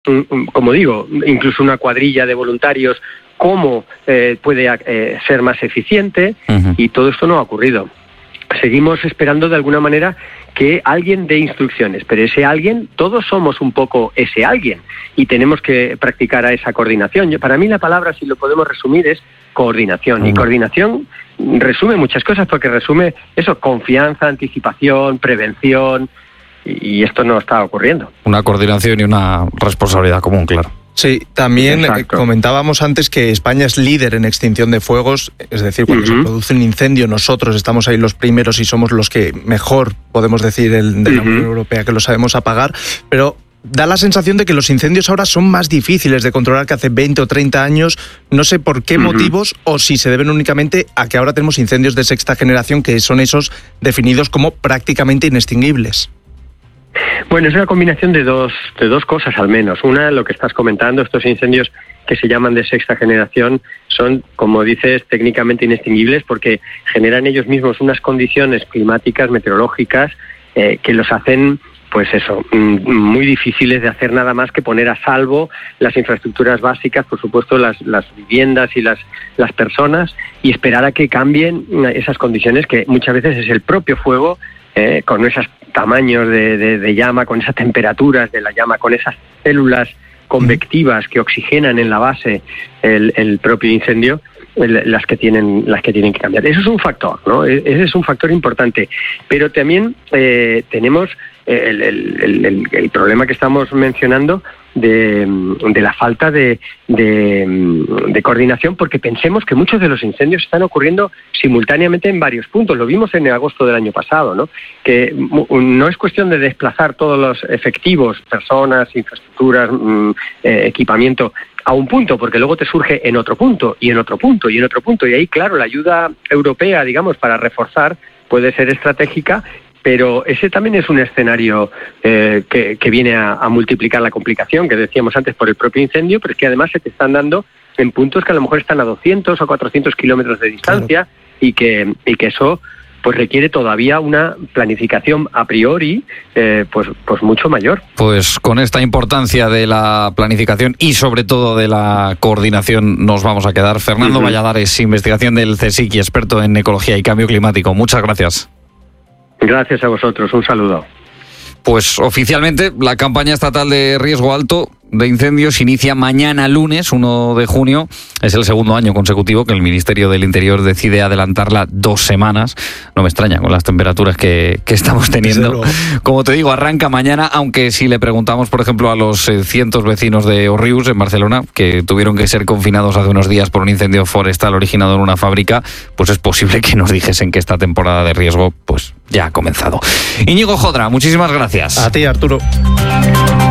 como digo, incluso una cuadrilla de voluntarios, cómo puede ser más eficiente, y todo esto no ha ocurrido. Seguimos esperando de alguna manera que alguien dé instrucciones, pero ese alguien, todos somos un poco ese alguien y tenemos que practicar a esa coordinación. Para mí la palabra, si lo podemos resumir, es coordinación. Y coordinación resume muchas cosas, porque resume eso: confianza, anticipación, prevención, y esto no está ocurriendo. Una coordinación y una responsabilidad común, claro. Sí, también comentábamos antes que España es líder en extinción de fuegos, es decir, cuando se produce un incendio nosotros estamos ahí los primeros y somos los que mejor, podemos decir, de la Unión Europea, que lo sabemos apagar, pero da la sensación de que los incendios ahora son más difíciles de controlar que hace 20 o 30 años, no sé por qué motivos, o si se deben únicamente a que ahora tenemos incendios de sexta generación, que son esos definidos como prácticamente inextinguibles. Bueno, es una combinación de dos cosas al menos. Una, lo que estás comentando, estos incendios que se llaman de sexta generación son, como dices, técnicamente inextinguibles porque generan ellos mismos unas condiciones climáticas, meteorológicas, que los hacen, pues eso, muy difíciles de hacer nada más que poner a salvo las infraestructuras básicas, por supuesto las viviendas y las personas, y esperar a que cambien esas condiciones, que muchas veces es el propio fuego, con esos tamaños de llama, con esas temperaturas de la llama, con esas células convectivas que oxigenan en la base el propio incendio, las que tienen que cambiar. Eso es un factor, ¿no? Ese es un factor importante. Pero también tenemos el problema que estamos mencionando de la falta de coordinación, porque pensemos que muchos de los incendios están ocurriendo simultáneamente en varios puntos. Lo vimos en agosto del año pasado, ¿no? Que no es cuestión de desplazar todos los efectivos, personas, infraestructuras, equipamiento, a un punto, porque luego te surge en otro punto, y en otro punto, y en otro punto. Y ahí, claro, la ayuda europea, digamos, para reforzar puede ser estratégica, pero ese también es un escenario que viene a multiplicar la complicación, que decíamos antes, por el propio incendio, pero es que además se te están dando en puntos que a lo mejor están a 200 o 400 kilómetros de distancia, claro, y que eso pues requiere todavía una planificación a priori pues mucho mayor. Pues con esta importancia de la planificación y sobre todo de la coordinación nos vamos a quedar. Fernando Valladares, investigación del CSIC y experto en ecología y cambio climático. Muchas gracias. Gracias a vosotros, un saludo. Pues oficialmente la campaña estatal de riesgo alto de incendios inicia mañana lunes, 1 de junio. Es el segundo año consecutivo que el Ministerio del Interior decide adelantarla 2 semanas. No me extraña con las temperaturas que estamos teniendo. Como te digo, arranca mañana, aunque si le preguntamos, por ejemplo, a los cientos vecinos de Òrrius, en Barcelona, que tuvieron que ser confinados hace unos días por un incendio forestal originado en una fábrica, pues es posible que nos dijesen que esta temporada de riesgo pues ya ha comenzado. Íñigo Jodra, muchísimas gracias. A ti, Arturo.